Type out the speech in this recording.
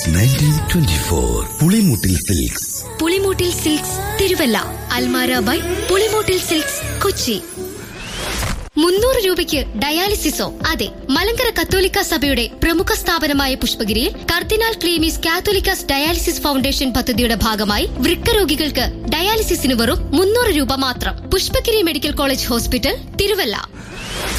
1924 Pulimoottil silks. Pulimoottil silks Thiruvalla. Almara by Pulimoottil silks Kochi. 300 രൂപയ്ക്ക് ഡയാലിസിസോ? അതെ, മലങ്കര കത്തോലിക്ക സഭയുടെ പ്രമുഖ സ്ഥാപനമായ പുഷ്പഗിരിയിൽ കർദിനാൾ ക്ലീമീസ് കാത്തോലിക്കാസ് ഡയാലിസിസ് ഫൗണ്ടേഷൻ പദ്ധതിയുടെ ഭാഗമായി വൃക്ക രോഗികൾക്ക് ഡയാലിസിസിന് വെറും 300 രൂപ മാത്രം. Pushpagiri medical college hospital, Thiruvalla.